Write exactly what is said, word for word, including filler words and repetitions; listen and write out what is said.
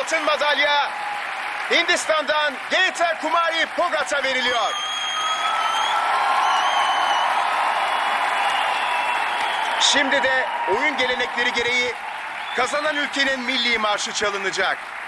altın madalya Hindistan'dan Geeta Kumari Phogat'a veriliyor. Şimdi de oyun gelenekleri gereği kazanan ülkenin milli marşı çalınacak.